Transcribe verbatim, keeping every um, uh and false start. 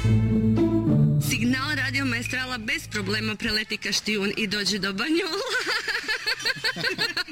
Signal Radio Maestrala bez problema preleti Kaštijun i dođe do Banjola.